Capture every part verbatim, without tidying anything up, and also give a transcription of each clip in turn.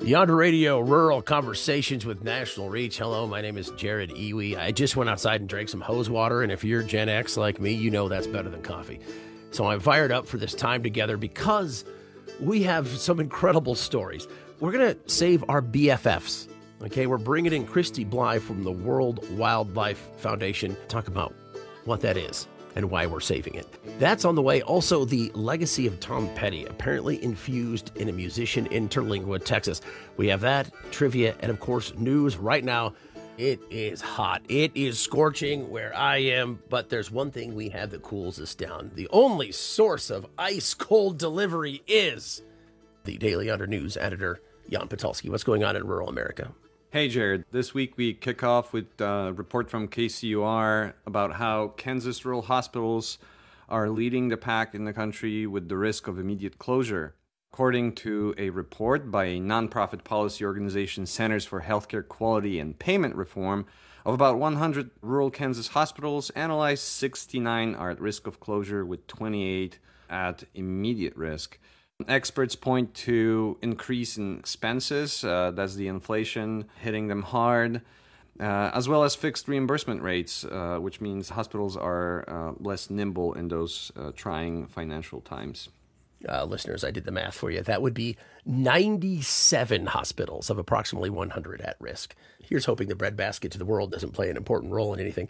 Yonder Radio, Rural Conversations with National Reach. Hello, my name is Jared Iwi. I just went outside and drank some hose water, and if you're Gen X like me, you know that's better than coffee. So I'm fired up for this time together because we have some incredible stories. We're going to save our B F Fs. Okay, we're bringing in Christy Bly from the World Wildlife Foundation to talk about what that is and why we're saving it. That's on the way. Also, the legacy of Tom Petty, apparently infused in a musician in Terlingua, Texas. We have that, trivia, and of course, news right now. It is hot. It is scorching where I am, but there's one thing we have that cools us down. The only source of ice-cold delivery is the Daily Yonder News editor, Jan Patulski. What's going on in rural America? Hey, Jared. This week we kick off with a report from K C U R about how Kansas rural hospitals are leading the pack in the country with the risk of immediate closure. According to a report by a nonprofit policy organization, Centers for Healthcare Quality and Payment Reform, of about one hundred rural Kansas hospitals analyzed, sixty-nine are at risk of closure, with twenty-eight at immediate risk. Experts point to increase in expenses, uh, that's the inflation hitting them hard, uh, as well as fixed reimbursement rates, uh, which means hospitals are uh, less nimble in those uh, trying financial times. Uh, listeners, I did the math for you. That would be ninety-seven hospitals of approximately one hundred at risk. Here's hoping the breadbasket to the world doesn't play an important role in anything.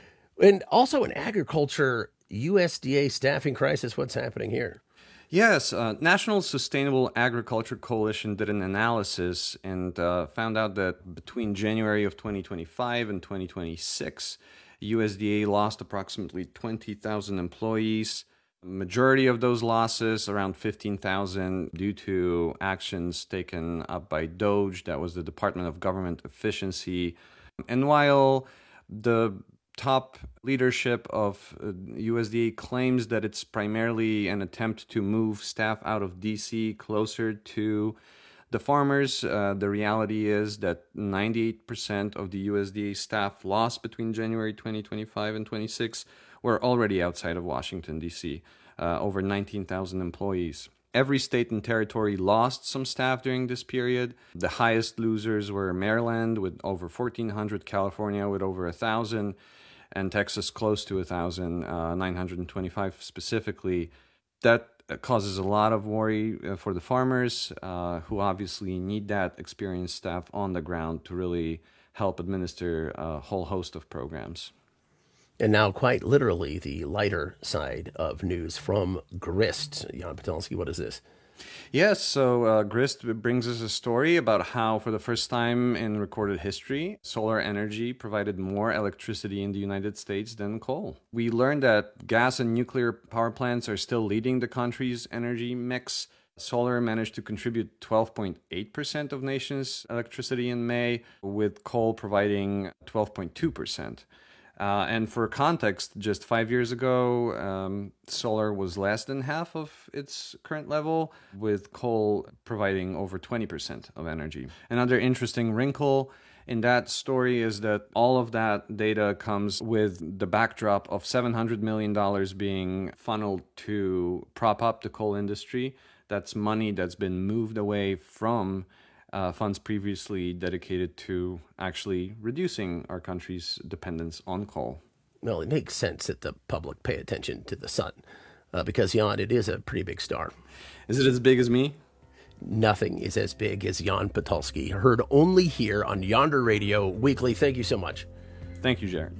And also in agriculture, U S D A staffing crisis. What's happening here? Yes, uh, National Sustainable Agriculture Coalition did an analysis and uh, found out that between January of twenty twenty-five and twenty twenty-six, U S D A lost approximately twenty thousand employees. The majority of those losses, around fifteen thousand, due to actions taken up by DOGE, that was the Department of Government Efficiency. And while the top leadership of uh, U S D A claims that it's primarily an attempt to move staff out of D C closer to the farmers, uh, the reality is that ninety-eight percent of the U S D A staff lost between January twenty twenty-five and twenty-six were already outside of Washington, D C, uh, over nineteen thousand employees. Every state and territory lost some staff during this period. The highest losers were Maryland with over fourteen hundred, California with over one thousand, and Texas close to one thousand, uh, nine hundred twenty-five specifically. That causes a lot of worry uh, for the farmers, uh, who obviously need that experienced staff on the ground to really help administer a whole host of programs. And now, quite literally, the lighter side of news from Grist. Jan Patulski, what is this? Yes, so uh, Grist brings us a story about how, for the first time in recorded history, solar energy provided more electricity in the United States than coal. We learned that gas and nuclear power plants are still leading the country's energy mix. Solar managed to contribute twelve point eight percent of nation's electricity in May, with coal providing twelve point two percent. Uh, and for context, just five years ago, um, solar was less than half of its current level, with coal providing over twenty percent of energy. Another interesting wrinkle in that story is that all of that data comes with the backdrop of seven hundred million dollars being funneled to prop up the coal industry. That's money that's been moved away from Uh, funds previously dedicated to actually reducing our country's dependence on coal. Well, it makes sense that the public pay attention to the sun, uh, because, Jan, it is a pretty big star. Is it as big as me? Nothing is as big as Jan Patulski, heard only here on Yonder Radio Weekly. Thank you so much. Thank you, Jared.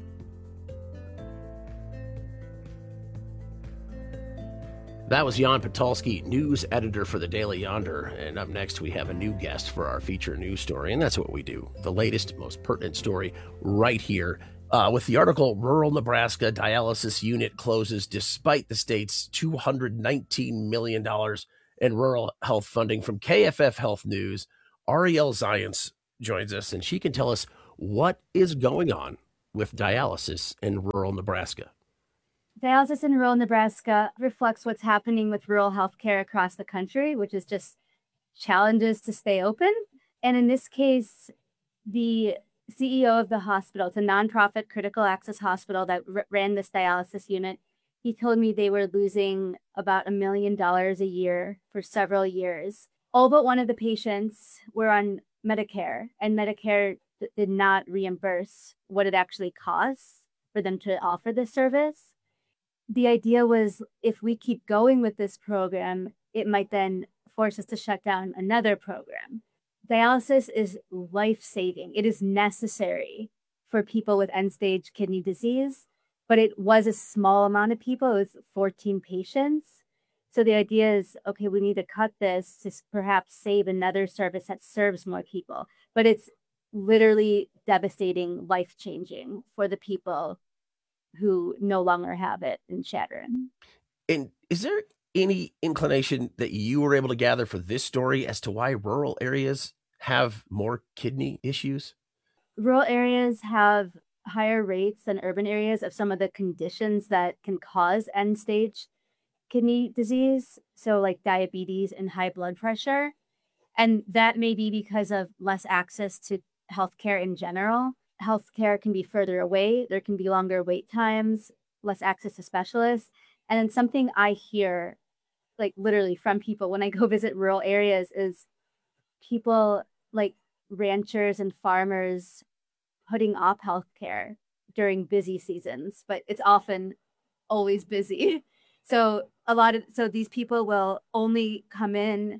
That was Jan Patulski, news editor for the Daily Yonder. And up next, we have a new guest for our feature news story. And that's what we do. The latest, most pertinent story right here. Uh, with the article, Rural Nebraska Dialysis Unit Closes Despite the State's two hundred nineteen million dollars in rural health funding. From K F F Health News, Ariel Zients joins us, and she can tell us what is going on with dialysis in rural Nebraska. Dialysis in rural Nebraska reflects what's happening with rural healthcare across the country, which is just challenges to stay open. And in this case, the C E O of the hospital, it's a nonprofit critical access hospital that r- ran this dialysis unit. He told me they were losing about a million dollars a year for several years. All but one of the patients were on Medicare, and Medicare th- did not reimburse what it actually costs for them to offer this service. The idea was if we keep going with this program, it might then force us to shut down another program. Dialysis is life-saving. It is necessary for people with end-stage kidney disease, but it was a small amount of people. It was fourteen patients. So the idea is, okay, we need to cut this to perhaps save another service that serves more people. But it's literally devastating, life-changing for the people who no longer have it in Chadron. And is there any inclination that you were able to gather for this story as to why rural areas have more kidney issues? Rural areas have higher rates than urban areas of some of the conditions that can cause end-stage kidney disease, so like diabetes and high blood pressure. And that may be because of less access to healthcare in general. Healthcare can be further away, there can be longer wait times, less access to specialists. And then something I hear, like literally from people when I go visit rural areas, is people like ranchers and farmers putting off healthcare during busy seasons, but it's often always busy. So a lot of so these people will only come in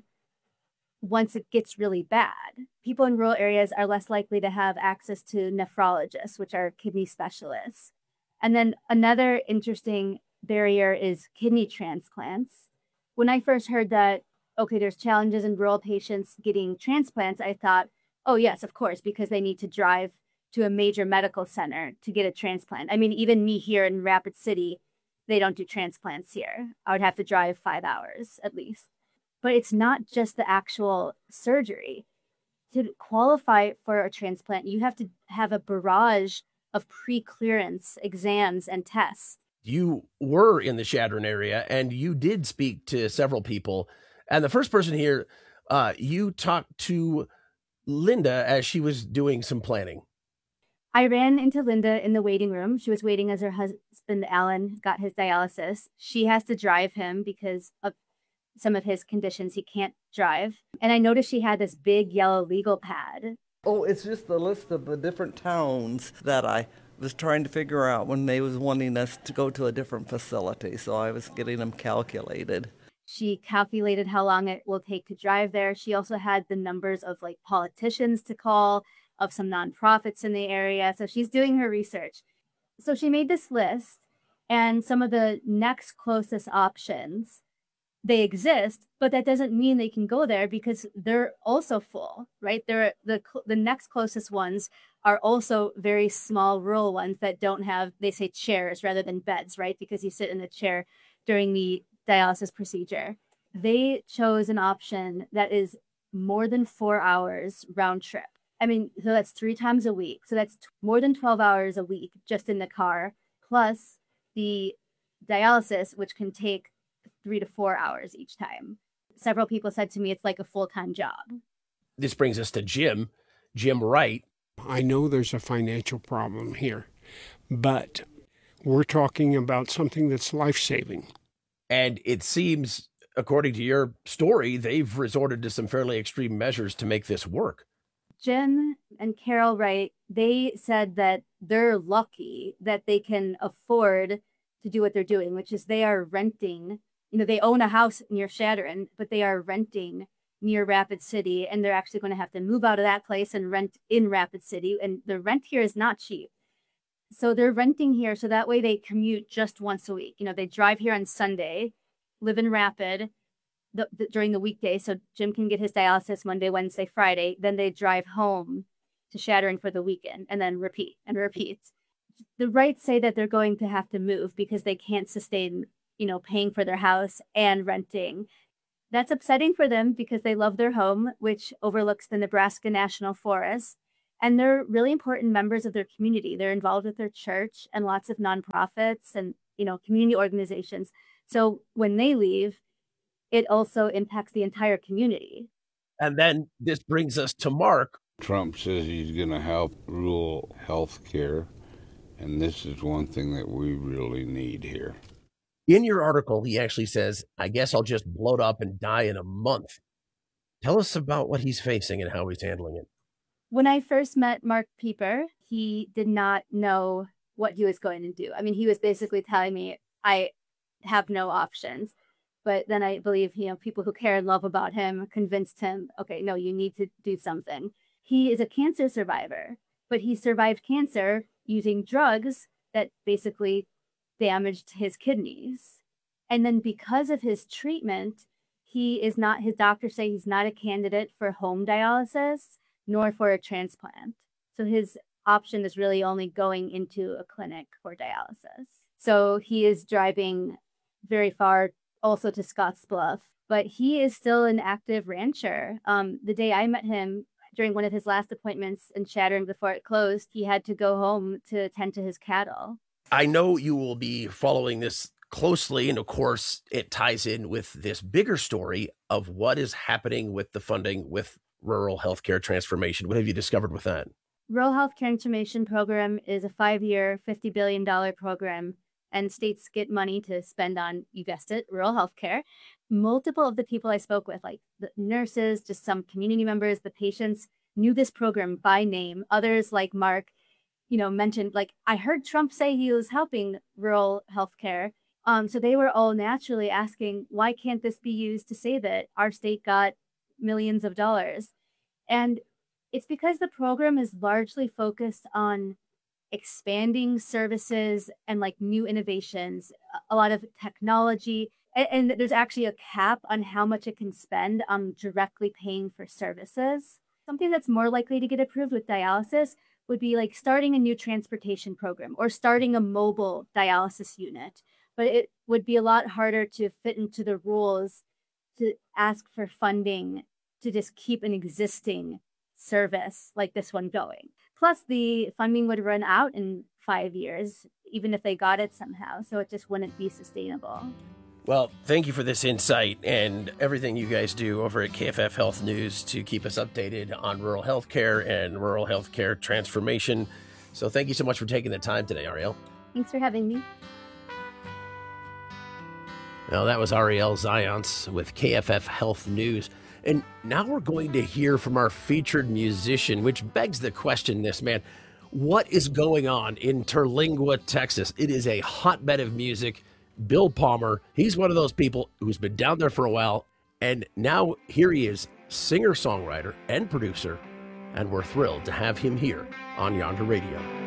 once it gets really bad. People in rural areas are less likely to have access to nephrologists, which are kidney specialists. And then another interesting barrier is kidney transplants. When I first heard that, okay, there's challenges in rural patients getting transplants, I thought, oh, yes, of course, because they need to drive to a major medical center to get a transplant. I mean, even me here in Rapid City, they don't do transplants here. I would have to drive five hours at least. But it's not just the actual surgery. To qualify for a transplant, you have to have a barrage of pre-clearance exams and tests. You were in the Chadron area and you did speak to several people. And the first person here, uh, you talked to Linda as she was doing some planning. I ran into Linda in the waiting room. She was waiting as her husband, Alan, got his dialysis. She has to drive him because of some of his conditions. He can't drive. And I noticed she had this big yellow legal pad. Oh, it's just the list of the different towns that I was trying to figure out when they was wanting us to go to a different facility. So I was getting them calculated. She calculated how long it will take to drive there. She also had the numbers of like politicians to call, of some nonprofits in the area. So she's doing her research. So she made this list and some of the next closest options, they exist, but that doesn't mean they can go there because they're also full, right? They're the the next closest ones are also very small rural ones that don't have, they say chairs rather than beds, right? Because you sit in the chair during the dialysis procedure. They chose an option that is more than four hours round trip. I mean, so that's three times a week. So that's t- more than twelve hours a week just in the car, plus the dialysis, which can take three to four hours each time. Several people said to me, it's like a full-time job. This brings us to Jim, Jim Wright. I know there's a financial problem here, but we're talking about something that's life-saving. And it seems, according to your story, they've resorted to some fairly extreme measures to make this work. Jim and Carol Wright, they said that they're lucky that they can afford to do what they're doing, which is they are renting. You know, they own a house near Chadron, but they are renting near Rapid City, and they're actually going to have to move out of that place and rent in Rapid City. And the rent here is not cheap. So they're renting here so that way they commute just once a week. You know, they drive here on Sunday, live in Rapid, The, the, during the weekday, so Jim can get his dialysis Monday, Wednesday, Friday. Then they drive home to Chadron for the weekend and then repeat and repeat. The Wrights say that they're going to have to move because they can't sustain, you know, paying for their house and renting. That's upsetting for them because they love their home, which overlooks the Nebraska National Forest. And they're really important members of their community. They're involved with their church and lots of nonprofits and, you know, community organizations. So when they leave, it also impacts the entire community. And then this brings us to Mark. Trump says he's going to help rural health care, and this is one thing that we really need here. In your article, he actually says, I guess I'll just bloat up and die in a month. Tell us about what he's facing and how he's handling it. When I first met Mark Pieper, he did not know what he was going to do. I mean, he was basically telling me, I have no options. But then I believe, you know, people who care and love about him convinced him, okay, no, you need to do something. He is a cancer survivor, but he survived cancer using drugs that basically damaged his kidneys. And then because of his treatment, he is not, his doctors say he's not a candidate for home dialysis nor for a transplant. So his option is really only going into a clinic for dialysis. So he is driving very far also to Scottsbluff, but he is still an active rancher. Um, the day I met him during one of his last appointments in Chattering before it closed, he had to go home to attend to his cattle. I know you will be following this closely, and of course, it ties in with this bigger story of what is happening with the funding with rural healthcare transformation. What have you discovered with that? Rural Health Transformation Program is a five-year, fifty billion dollars program, and states get money to spend on, you guessed it, rural healthcare. Multiple of the people I spoke with, like the nurses, just some community members, the patients, knew this program by name. Others, like Mark, you know, mentioned, like, I heard Trump say he was helping rural healthcare. Um, so they were all naturally asking, why can't this be used to say that our state got millions of dollars? And it's because the program is largely focused on expanding services and like new innovations, a lot of technology. And, and there's actually a cap on how much it can spend on directly paying for services. Something that's more likely to get approved with dialysis would be like starting a new transportation program or starting a mobile dialysis unit. But it would be a lot harder to fit into the rules to ask for funding to just keep an existing service like this one going. Plus, the funding would run out in five years, even if they got it somehow. So it just wouldn't be sustainable. Well, thank you for this insight and everything you guys do over at K F F Health News to keep us updated on rural healthcare and rural healthcare transformation. So thank you so much for taking the time today, Ariel. Thanks for having me. Now, that was Ariel Zayance with K F F Health News. And now we're going to hear from our featured musician, which begs the question, this man, what is going on in Terlingua, Texas? It is a hotbed of music. Bill Palmer, he's one of those people who's been down there for a while. And now here he is, singer-songwriter and producer. And we're thrilled to have him here on Yonder Radio.